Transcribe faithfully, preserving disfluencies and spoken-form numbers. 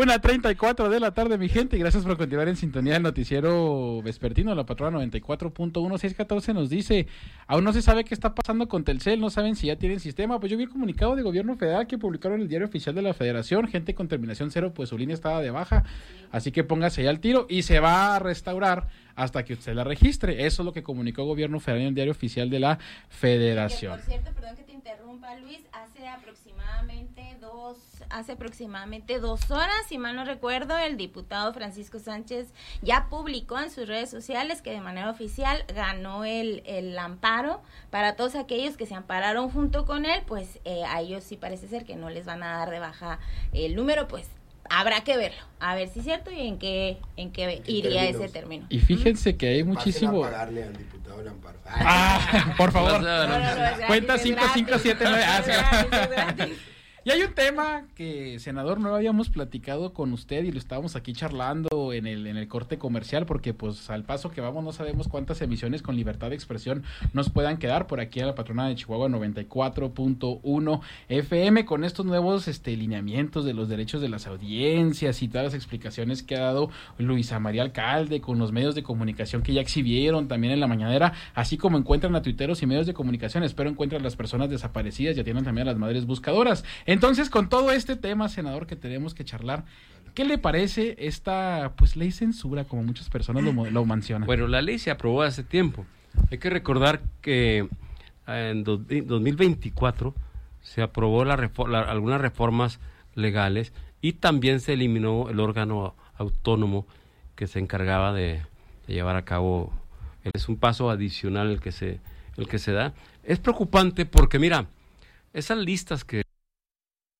Una treinta y cuatro de la tarde, mi gente, y gracias por continuar en sintonía del noticiero vespertino. La patrona noventa y cuatro punto uno, seis catorce nos dice, aún no se sabe qué está pasando con Telcel, no saben si ya tienen sistema. Pues yo vi el comunicado de gobierno federal que publicaron en el diario oficial de la federación, gente con terminación cero, pues su línea estaba de baja, así que póngase ya al tiro y se va a restaurar hasta que usted la registre. Eso es lo que comunicó gobierno federal en el diario oficial de la federación. Que, por cierto, perdón que te interrumpa, Luis, hace aproximadamente dos, hace aproximadamente dos horas, si mal no recuerdo, el diputado Francisco Sánchez ya publicó en sus redes sociales que de manera oficial ganó el, el amparo para todos aquellos que se ampararon junto con él, pues eh, a ellos sí parece ser que no les van a dar de baja el número, pues habrá que verlo, a ver si es cierto y en qué en qué, ¿En qué iría términos? Ese término. Y fíjense que hay muchísimo... Pasen a pagarle al diputado el amparo. Ah, por favor. No, no, no, es gratis, Cuenta es cinco cinco siete nueve. gratis, es gratis, es gratis. Y hay un tema que, senador, no habíamos platicado con usted y lo estábamos aquí charlando en el en el corte comercial, porque pues al paso que vamos no sabemos cuántas emisiones con libertad de expresión nos puedan quedar por aquí a la patrona de Chihuahua noventa y cuatro punto uno F M con estos nuevos este lineamientos de los derechos de las audiencias y todas las explicaciones que ha dado Luisa María Alcalde con los medios de comunicación que ya exhibieron también en la mañanera, así como encuentran a tuiteros y medios de comunicación, espero encuentren a las personas desaparecidas y atiendan también a las madres buscadoras. Entonces, con todo este tema, senador, que tenemos que charlar, ¿qué le parece esta pues ley censura, como muchas personas lo, lo mencionan? Bueno, la ley se aprobó hace tiempo. Hay que recordar que en dos mil veinticuatro se aprobó la refor- la, algunas reformas legales y también se eliminó el órgano autónomo que se encargaba de, de llevar a cabo. Es un paso adicional el que se el que se da. Es preocupante porque, mira, esas listas que